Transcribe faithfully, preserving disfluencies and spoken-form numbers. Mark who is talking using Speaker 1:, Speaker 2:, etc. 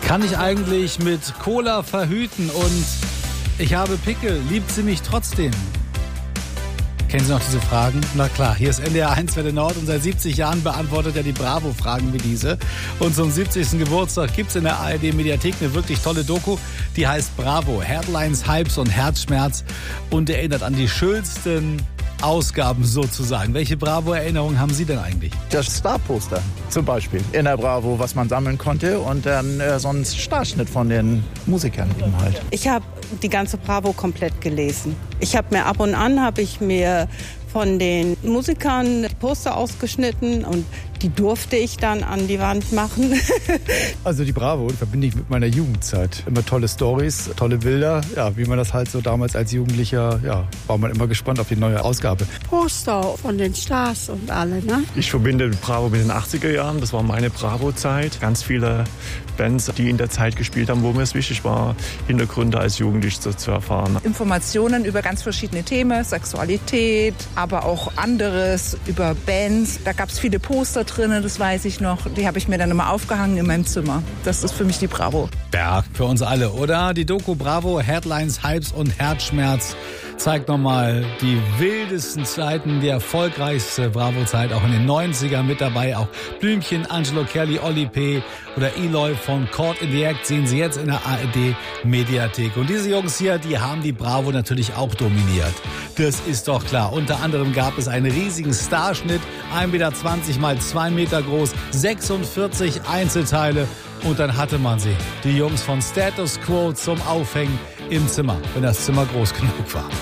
Speaker 1: Kann ich eigentlich mit Cola verhüten und ich habe Pickel, liebt sie mich trotzdem? Kennen Sie noch diese Fragen? Na klar, hier ist N D R eins Welle Nord und seit siebzig Jahren beantwortet er die Bravo-Fragen wie diese. Und zum siebzigsten Geburtstag gibt es in der A R D-Mediathek eine wirklich tolle Doku, die heißt Bravo, Headlines, Hypes und Herzschmerz und erinnert an die schönsten Ausgaben sozusagen. Welche Bravo-Erinnerungen haben Sie denn eigentlich?
Speaker 2: Das Star-Poster zum Beispiel in der Bravo, was man sammeln konnte und dann äh, so ein Starschnitt von den Musikern eben halt.
Speaker 3: Ich habe die ganze Bravo komplett gelesen. Ich habe mir ab und an, habe ich mir von den Musikern die Poster ausgeschnitten und die durfte ich dann an die Wand machen.
Speaker 4: Also die Bravo verbinde ich mit meiner Jugendzeit. Immer tolle Storys, tolle Bilder. Ja, wie man das halt so damals als Jugendlicher, ja, war man immer gespannt auf die neue Ausgabe.
Speaker 5: Poster von den Stars und alle, ne?
Speaker 6: Ich verbinde Bravo mit den achtziger Jahren. Das war meine Bravo-Zeit. Ganz viele Bands, die in der Zeit gespielt haben, wo mir es wichtig war, Hintergründe als Jugendlich zu, zu erfahren.
Speaker 7: Informationen über ganz verschiedene Themen, Sexualität, aber auch anderes, über Bands. Da gab es viele Poster drin, das weiß ich noch. Die habe ich mir dann immer aufgehangen in meinem Zimmer. Das ist für mich die Bravo.
Speaker 1: Ja, für uns alle, oder? Die Doku Bravo, Headlines, Hypes und Herzschmerz zeigt nochmal die wildesten Zeiten, die erfolgreichste Bravo-Zeit, auch in den neunzigern mit dabei. Auch Blümchen, Angelo Kelly, Oli P. oder Eloy von Caught in the Act sehen Sie jetzt in der A R D-Mediathek. Und diese Jungs hier, die haben die Bravo natürlich auch dominiert. Das ist doch klar. Unter anderem gab es einen riesigen Starschnitt, ein Meter zwanzig mal zwei Meter groß, sechsundvierzig Einzelteile. Und dann hatte man sie, die Jungs von Status Quo, zum Aufhängen im Zimmer, wenn das Zimmer groß genug war.